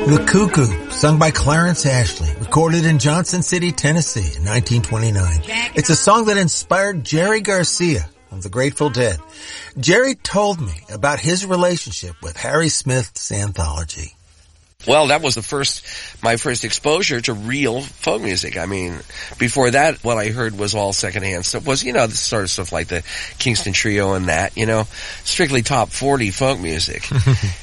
The Cuckoo, sung by Clarence Ashley, recorded in Johnson City, Tennessee in 1929. It's a song that inspired Jerry Garcia of the Grateful Dead. Jerry told me about his relationship with Harry Smith's anthology. Well, that was my first exposure to real folk music. I mean, before that, what I heard was all secondhand stuff. Was, the sort of stuff like the Kingston Trio and that, strictly top 40 folk music.